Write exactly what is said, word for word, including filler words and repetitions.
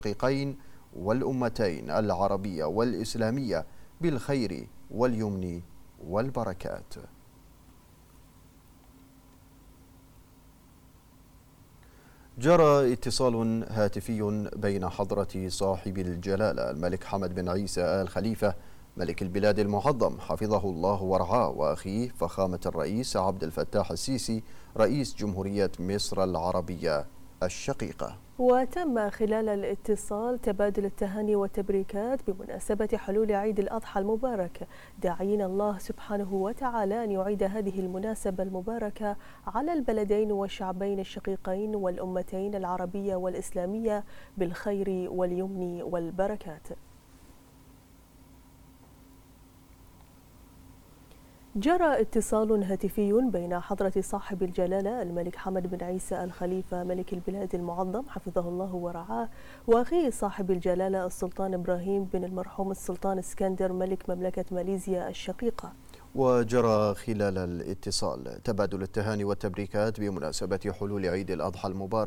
الشقيقين والأمتين العربية والإسلامية بالخير واليمن والبركات. جرى اتصال هاتفي بين حضرة صاحب الجلالة الملك حمد بن عيسى آل خليفة ملك البلاد المعظم حفظه الله ورعاه وأخيه فخامة الرئيس عبد الفتاح السيسي رئيس جمهورية مصر العربية الشقيقة. وتم خلال الاتصال تبادل التهاني والتبريكات بمناسبة حلول عيد الأضحى المبارك، داعين الله سبحانه وتعالى أن يعيد هذه المناسبة المباركة على البلدين والشعبين الشقيقين والأمتين العربية والإسلامية بالخير واليمن والبركات. جرى اتصال هاتفي بين حضرة صاحب الجلالة الملك حمد بن عيسى آل خليفة ملك البلاد المعظم حفظه الله ورعاه وأخيه صاحب الجلالة السلطان إبراهيم بن المرحوم السلطان اسكندر ملك مملكة ماليزيا الشقيقة. وجرى خلال الاتصال تبادل التهاني والتبريكات بمناسبة حلول عيد الأضحى المبارك